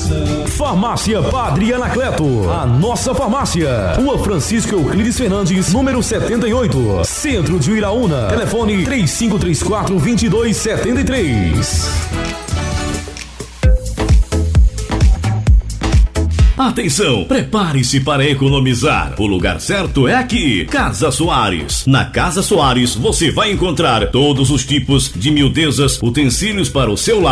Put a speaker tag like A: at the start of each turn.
A: Farmácia Padre Anacleto, a nossa farmácia. Rua Francisco Euclides Fernandes, número 78, Centro de Iraúna. Telefone 3534-2273.
B: Atenção, prepare-se para economizar. O lugar certo é aqui, Casa Soares. Na Casa Soares você vai encontrar todos os tipos de miudezas, utensílios para o seu lar.